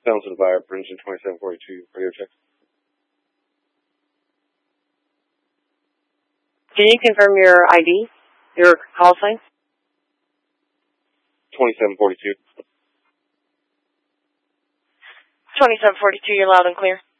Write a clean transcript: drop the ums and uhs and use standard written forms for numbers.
Sounds of the buyer, Princeton 2742, radio check. Can you confirm your ID, your call sign? 2742. 2742, you're loud and clear.